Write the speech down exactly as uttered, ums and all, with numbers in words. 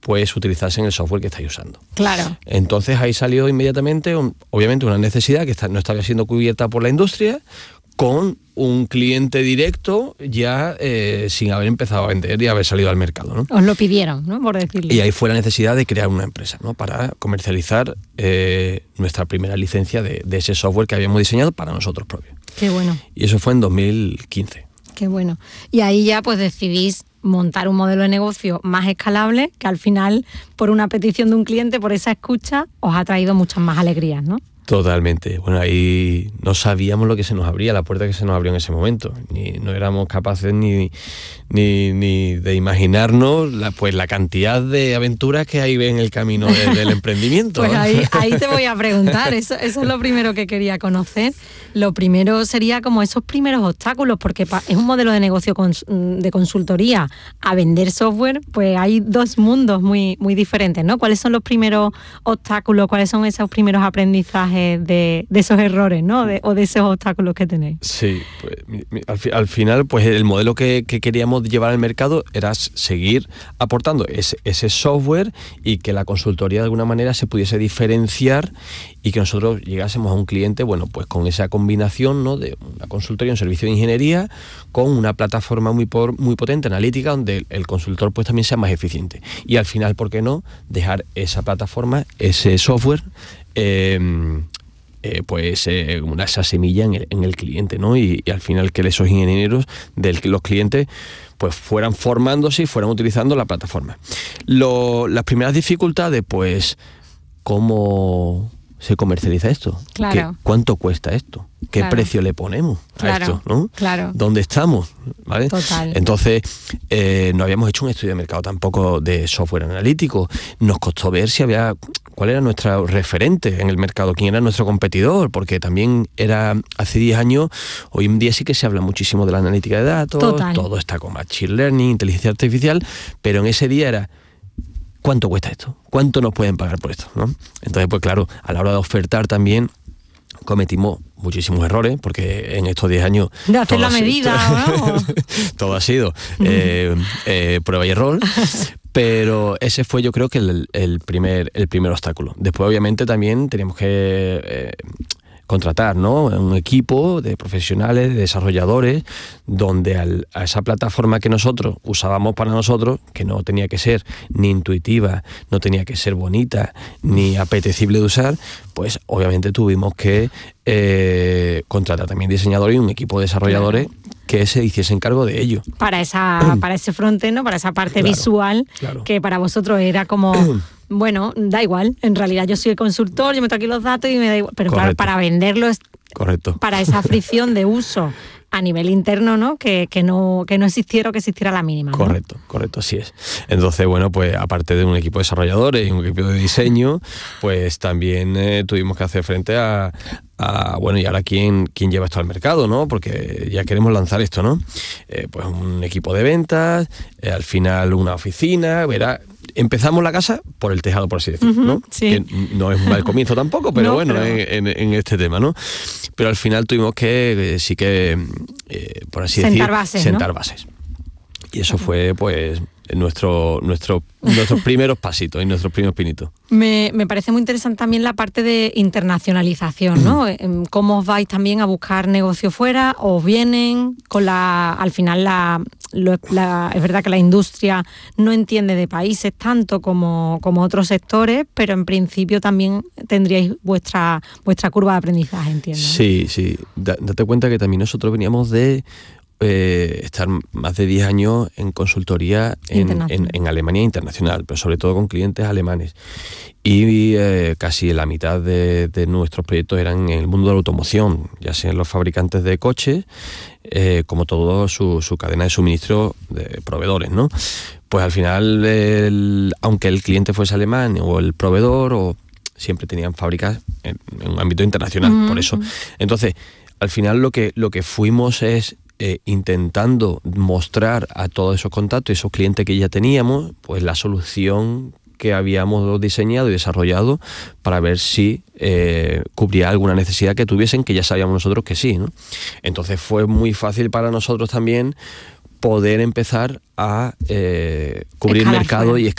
pues utilizasen el software que estáis usando. Claro. Entonces ahí salió inmediatamente, un, obviamente, una necesidad que está, no estaba siendo cubierta por la industria, con un cliente directo ya eh, sin haber empezado a vender y haber salido al mercado, ¿no? Os lo pidieron, ¿no? Por decirlo. Y ahí fue la necesidad de crear una empresa, ¿no? Para comercializar eh, nuestra primera licencia de, de ese software que habíamos diseñado para nosotros propios. Qué bueno. Y eso fue en dos mil quince. Qué bueno. Y ahí ya pues decidís montar un modelo de negocio más escalable que al final, por una petición de un cliente, por esa escucha, os ha traído muchas más alegrías, ¿no? Totalmente. Bueno, ahí no sabíamos lo que se nos abría, la puerta que se nos abrió en ese momento. Ni, no éramos capaces ni, ni, ni de imaginarnos la, pues, la cantidad de aventuras que hay en el camino de, del emprendimiento. Pues ahí, ahí te voy a preguntar, eso, eso es lo primero que quería conocer. Lo primero sería como esos primeros obstáculos, porque es un modelo de negocio cons, de consultoría a vender software, pues hay dos mundos muy, muy diferentes, ¿no? ¿Cuáles son los primeros obstáculos? ¿Cuáles son esos primeros aprendizajes de, de esos errores, ¿no? De, o de esos obstáculos que tenéis? Sí, pues al, al final, pues el modelo que, que queríamos llevar al mercado era seguir aportando ese, ese software y que la consultoría de alguna manera se pudiese diferenciar y que nosotros llegásemos a un cliente, bueno, pues con esa combinación, ¿no? De una consultoría, un servicio de ingeniería, con una plataforma muy por, muy potente, analítica, donde el, el consultor pues también sea más eficiente. Y al final, ¿por qué no? Dejar esa plataforma, ese software, eh, eh, pues eh, una, esa semilla en el, en el cliente, ¿no? Y, y al final que esos ingenieros de los clientes pues fueran formándose y fueran utilizando la plataforma. Lo, las primeras dificultades, pues, ¿cómo se comercializa esto? Claro. ¿Qué, ¿Cuánto cuesta esto? ¿Qué claro. precio le ponemos a claro. esto? ¿No? Claro. ¿Dónde estamos? ¿Vale? Total. Entonces, eh, no habíamos hecho un estudio de mercado tampoco de software analítico. Nos costó ver si había, cuál era nuestro referente en el mercado, quién era nuestro competidor, porque también era hace diez años, hoy en día sí que se habla muchísimo de la analítica de datos, Total. Todo está con machine learning, inteligencia artificial, pero en ese día era, ¿cuánto cuesta esto? ¿Cuánto nos pueden pagar por esto? ¿No? Entonces, pues claro, a la hora de ofertar también cometimos muchísimos errores, porque en estos diez años... De hacer la medida, ¿no? Todo ha sido eh, eh, prueba y error, pero ese fue, yo creo que el, el, primer, el primer obstáculo. Después, obviamente, también teníamos que... Eh, contratar, ¿no? Un equipo de profesionales, de desarrolladores, donde al, a esa plataforma que nosotros usábamos para nosotros, que no tenía que ser ni intuitiva, no tenía que ser bonita, ni apetecible de usar, pues obviamente tuvimos que eh, contratar también diseñadores y un equipo de desarrolladores claro. que se hiciesen cargo de ello. Para esa, para ese frontend, ¿no? Para esa parte claro, visual, claro. que para vosotros era como... Bueno, da igual, en realidad yo soy el consultor, yo meto aquí los datos y me da igual, pero para, para venderlo, es, Correcto. Para esa fricción de uso a nivel interno, ¿no? Que, que no que no existiera o que existiera la mínima, ¿no? Correcto, correcto, así es. Entonces, bueno, pues aparte de un equipo de desarrolladores y un equipo de diseño, pues también eh, tuvimos que hacer frente a, a, bueno, y ahora quién, quién lleva esto al mercado, ¿no? Porque ya queremos lanzar esto, ¿no? Eh, pues un equipo de ventas, eh, al final una oficina, verá... Empezamos la casa por el tejado, por así decirlo, uh-huh, ¿no? Sí. Que no es un mal comienzo tampoco, pero no, bueno, pero... En, en, en este tema, ¿no? Pero al final tuvimos que, eh, sí que, eh, por así sentar decir, bases, sentar ¿no? bases. Y eso uh-huh. fue, pues, nuestro, nuestro, nuestros primeros pasitos y nuestros primeros pinitos. Me, me parece muy interesante también la parte de internacionalización, ¿no? ¿Cómo os vais también a buscar negocio fuera? ¿Os vienen con la... Al final, la, lo, la, es verdad que la industria no entiende de países tanto como, como otros sectores, pero en principio también tendríais vuestra, vuestra curva de aprendizaje, entiendo, ¿no? Sí, sí. Da, date cuenta que también nosotros veníamos de... Eh, estar más de diez años en consultoría en, en, en Alemania internacional, pero sobre todo con clientes alemanes. Y eh, casi la mitad de, de nuestros proyectos eran en el mundo de la automoción, ya sean los fabricantes de coches, eh, como todo su, su cadena de suministro de proveedores, ¿no? Pues al final, el, aunque el cliente fuese alemán o el proveedor, o siempre tenían fábricas en, en un ámbito internacional, uh-huh. por eso. Entonces, al final lo que, lo que fuimos es Eh, intentando mostrar a todos esos contactos y esos clientes que ya teníamos, pues la solución que habíamos diseñado y desarrollado para ver si eh, cubría alguna necesidad que tuviesen, que ya sabíamos nosotros que sí, ¿no? Entonces fue muy fácil para nosotros también poder empezar a eh, cubrir Escalar mercado fuera. y